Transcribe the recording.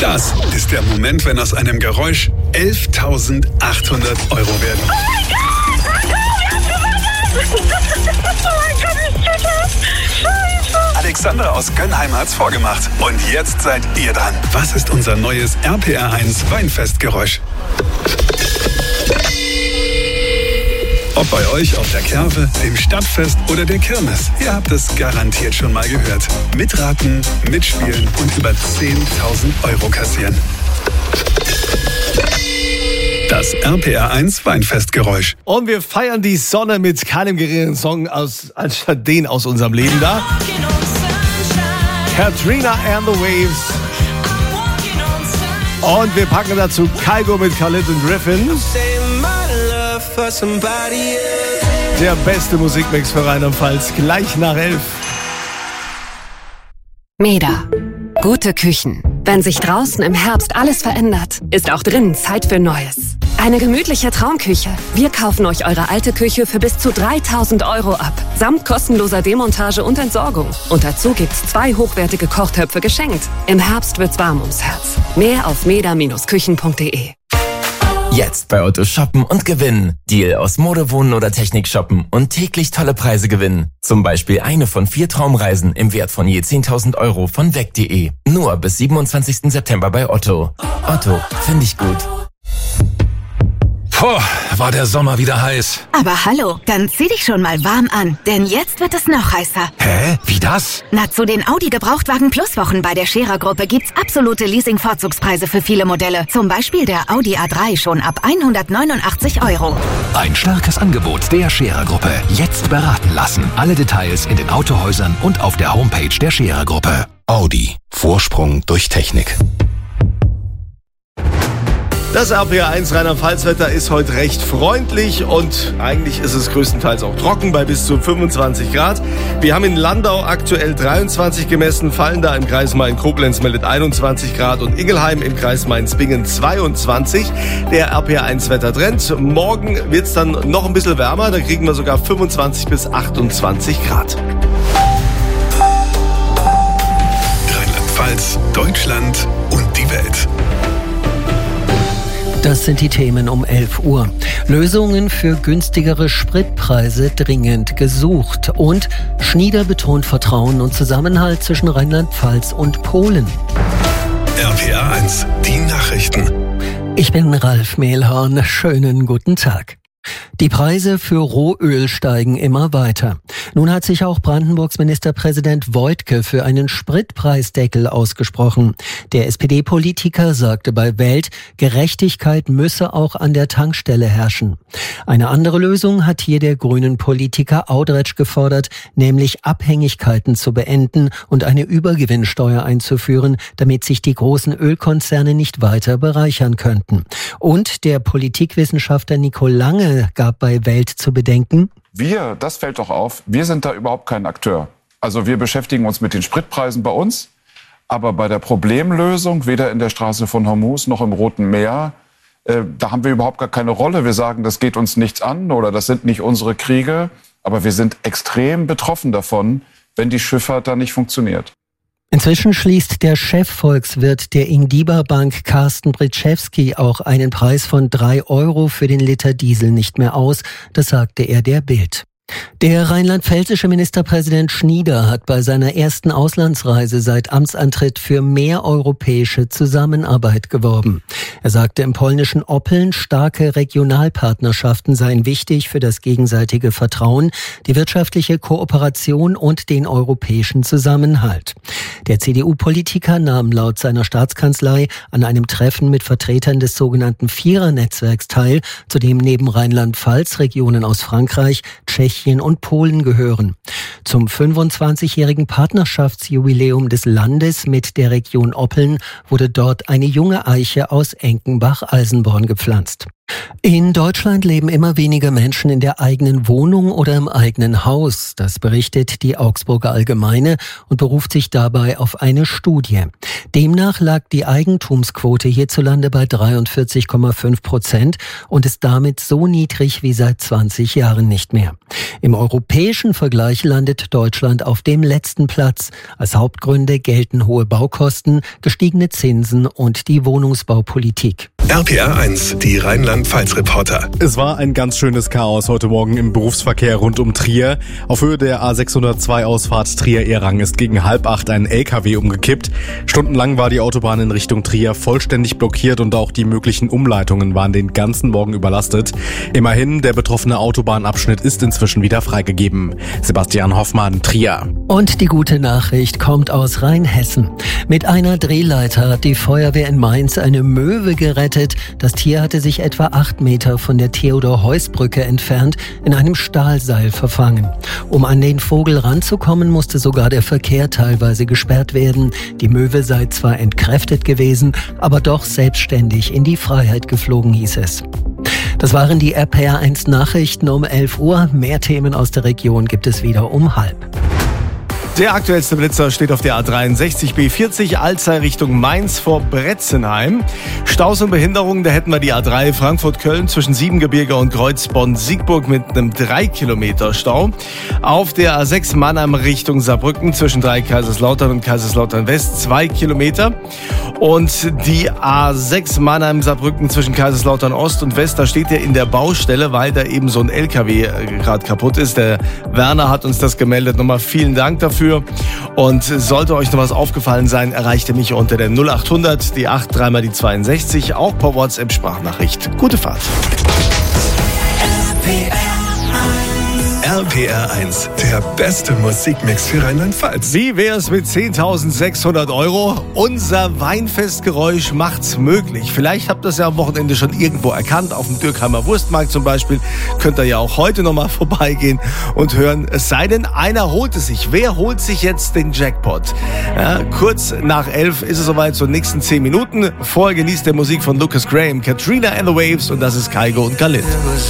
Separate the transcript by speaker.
Speaker 1: Das ist der Moment, wenn aus einem Geräusch 11.800 Euro werden.
Speaker 2: Oh mein Gott, ich tue das. Scheiße.
Speaker 1: Alexandra aus Gönnheim hat's vorgemacht. Und jetzt seid ihr dran. Was ist unser neues RPR1 Weinfestgeräusch? Ob bei euch auf der Kerwe, dem Stadtfest oder der Kirmes, ihr habt es garantiert schon mal gehört. Mitraten, mitspielen und über 10.000 Euro kassieren. Das RPR1 Weinfestgeräusch.
Speaker 3: Und wir feiern die Sonne mit keinem geringeren Song als den aus unserem Leben da. Katrina and the Waves. Und wir packen dazu Kygo mit Khalid und Griffin. Der beste Musikmix für Rheinland-Pfalz, gleich nach 11.
Speaker 4: Meda. Gute Küchen. Wenn sich draußen im Herbst alles verändert, ist auch drinnen Zeit für Neues. Eine gemütliche Traumküche. Wir kaufen euch eure alte Küche für bis zu 3.000 Euro ab. Samt kostenloser Demontage und Entsorgung. Und dazu gibt's 2 hochwertige Kochtöpfe geschenkt. Im Herbst wird's warm ums Herz. Mehr auf meda-küchen.de.
Speaker 5: Jetzt bei Otto shoppen und gewinnen. Deal aus Mode, Wohnen oder Technik shoppen und täglich tolle Preise gewinnen. Zum Beispiel eine von 4 Traumreisen im Wert von je 10.000 Euro von weg.de. Nur bis 27. September bei Otto. Otto, finde ich gut.
Speaker 6: Puh, war der Sommer wieder heiß.
Speaker 7: Aber hallo, dann zieh dich schon mal warm an, denn jetzt wird es noch heißer.
Speaker 6: Hä? Wie das?
Speaker 7: Na, zu den Audi Gebrauchtwagen Plus Wochen bei der Scherer Gruppe gibt's absolute Leasing-Vorzugspreise für viele Modelle. Zum Beispiel der Audi A3 schon ab 189 Euro.
Speaker 6: Ein starkes Angebot der Scherer Gruppe. Jetzt beraten lassen. Alle Details in den Autohäusern und auf der Homepage der Scherer Gruppe. Audi. Vorsprung durch Technik.
Speaker 3: Das RPR1 Rheinland-Pfalz-Wetter ist heute recht freundlich und eigentlich ist es größtenteils auch trocken bei bis zu 25 Grad. Wir haben in Landau aktuell 23 gemessen, Fallenda im Kreis Main-Koblenz meldet 21 Grad und Ingelheim im Kreis Mainz-Bingen 22. Der RPR1-Wettertrend. Morgen wird es dann noch ein bisschen wärmer, da kriegen wir sogar 25 bis 28 Grad.
Speaker 1: Rheinland-Pfalz, Deutschland und die Welt.
Speaker 8: Das sind die Themen um 11 Uhr. Lösungen für günstigere Spritpreise dringend gesucht. Und Schnieder betont Vertrauen und Zusammenhalt zwischen Rheinland-Pfalz und Polen.
Speaker 1: RPR1, die Nachrichten.
Speaker 8: Ich bin Ralf Mehlhorn. Schönen guten Tag. Die Preise für Rohöl steigen immer weiter. Nun hat sich auch Brandenburgs Ministerpräsident Woidke für einen Spritpreisdeckel ausgesprochen. Der SPD-Politiker sagte bei Welt, Gerechtigkeit müsse auch an der Tankstelle herrschen. Eine andere Lösung hat hier der grünen Politiker Audretsch gefordert, nämlich Abhängigkeiten zu beenden und eine Übergewinnsteuer einzuführen, damit sich die großen Ölkonzerne nicht weiter bereichern könnten. Und der Politikwissenschaftler Nico Lange gab bei Welt zu bedenken:
Speaker 9: Das fällt doch auf, wir sind da überhaupt kein Akteur. Also wir beschäftigen uns mit den Spritpreisen bei uns, aber bei der Problemlösung, weder in der Straße von Hormuz noch im Roten Meer, da haben wir überhaupt gar keine Rolle. Wir sagen, das geht uns nichts an oder das sind nicht unsere Kriege, aber wir sind extrem betroffen davon, wenn die Schifffahrt da nicht funktioniert.
Speaker 8: Inzwischen schließt der Chefvolkswirt der Ingdiba Bank Carsten Britschewski auch einen Preis von 3 Euro für den Liter Diesel nicht mehr aus. Das sagte er der Bild. Der rheinland-pfälzische Ministerpräsident Schnieder hat bei seiner ersten Auslandsreise seit Amtsantritt für mehr europäische Zusammenarbeit geworben. Er sagte im polnischen Oppeln, starke Regionalpartnerschaften seien wichtig für das gegenseitige Vertrauen, die wirtschaftliche Kooperation und den europäischen Zusammenhalt. Der CDU-Politiker nahm laut seiner Staatskanzlei an einem Treffen mit Vertretern des sogenannten Vierer-Netzwerks teil, zu dem neben Rheinland-Pfalz Regionen aus Frankreich, Tschechien und Polen gehören. Zum 25-jährigen Partnerschaftsjubiläum des Landes mit der Region Oppeln wurde dort eine junge Eiche aus Enkenbach-Alsenborn gepflanzt. In Deutschland leben immer weniger Menschen in der eigenen Wohnung oder im eigenen Haus. Das berichtet die Augsburger Allgemeine und beruft sich dabei auf eine Studie. Demnach lag die Eigentumsquote hierzulande bei 43,5% und ist damit so niedrig wie seit 20 Jahren nicht mehr. Im europäischen Vergleich landet Deutschland auf dem letzten Platz. Als Hauptgründe gelten hohe Baukosten, gestiegene Zinsen und die Wohnungsbaupolitik.
Speaker 1: RPR 1, die Rheinland-Pfalz-Reporter.
Speaker 10: Es war ein ganz schönes Chaos heute Morgen im Berufsverkehr rund um Trier. Auf Höhe der A602 Ausfahrt Trier-Erang ist gegen 7:30 ein LKW umgekippt. Stundenlang war die Autobahn in Richtung Trier vollständig blockiert und auch die möglichen Umleitungen waren den ganzen Morgen überlastet. Immerhin, der betroffene Autobahnabschnitt ist inzwischen wieder freigegeben. Sebastian Hoffmann, Trier.
Speaker 8: Und die gute Nachricht kommt aus Rheinhessen. Mit einer Drehleiter hat die Feuerwehr in Mainz eine Möwe gerettet. Das Tier hatte sich etwa 8 Meter von der Theodor-Heuss-Brücke entfernt in einem Stahlseil verfangen. Um an den Vogel ranzukommen, musste sogar der Verkehr teilweise gesperrt werden. Die Möwe sei zwar entkräftet gewesen, aber doch selbstständig in die Freiheit geflogen, hieß es. Das waren die RPR 1 Nachrichten um 11 Uhr. Mehr Themen aus der Region gibt es wieder um 12:30.
Speaker 3: Der aktuellste Blitzer steht auf der A63 B40 Alzey Richtung Mainz vor Bretzenheim. Staus und Behinderungen, da hätten wir die A3 Frankfurt-Köln zwischen Siebengebirge und Kreuz-Bonn-Siegburg mit einem 3 Kilometer Stau. Auf der A6 Mannheim Richtung Saarbrücken zwischen Kaiserslautern und Kaiserslautern West 2 Kilometer. Und die A6 Mannheim-Saarbrücken zwischen Kaiserslautern Ost und West, da steht er in der Baustelle, weil da eben so ein LKW gerade kaputt ist. Der Werner hat uns das gemeldet. Nochmal vielen Dank dafür. Und sollte euch noch was aufgefallen sein, erreicht ihr mich unter der 0800, die 8, 3 mal die 62, auch per WhatsApp-Sprachnachricht. Gute Fahrt.
Speaker 1: RPR 1, der beste Musikmix für Rheinland-Pfalz.
Speaker 3: Wie wär's mit 10.600 €? Unser Weinfestgeräusch macht's möglich. Vielleicht habt ihr es ja am Wochenende schon irgendwo erkannt, auf dem Dürkheimer Wurstmarkt zum Beispiel. Könnt ihr ja auch heute nochmal vorbeigehen und hören. Es sei denn, einer holt es sich. Wer holt sich jetzt den Jackpot? Ja, kurz nach 11 ist es soweit, so nächsten 10 Minuten. Vorher genießt der Musik von Lucas Graham, Katrina and the Waves und das ist Kygo und Khalid.